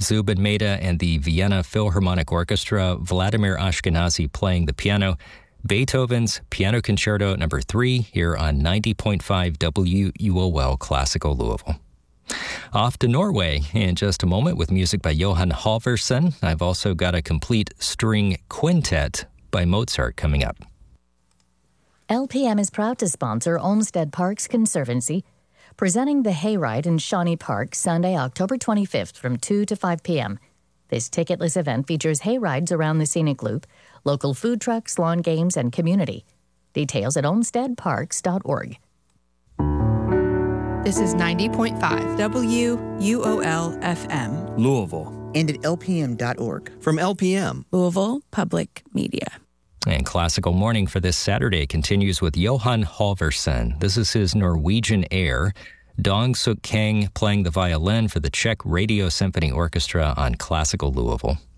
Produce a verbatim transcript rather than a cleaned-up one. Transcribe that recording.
Zubin Mehta and the Vienna Philharmonic Orchestra, Vladimir Ashkenazy playing the piano. Beethoven's Piano Concerto Number three here on ninety point five W U O L Classical Louisville. Off to Norway in just a moment with music by Johan Halvorsen. I've also got a complete string quintet by Mozart coming up. L P M is proud to sponsor Olmsted Parks Conservancy, presenting the Hayride in Shawnee Park Sunday, October twenty-fifth from two to five p.m. This ticketless event features hayrides around the scenic loop, local food trucks, lawn games, and community. Details at olmsted parks dot org. This is ninety point five W U O L F M. Louisville. And at L P M dot org. From L P M. Louisville Public Media. And Classical Morning for this Saturday continues with Johan Halvorsen. This is his Norwegian air. Dong Suk Kang playing the violin for the Czech Radio Symphony Orchestra on Classical Louisville.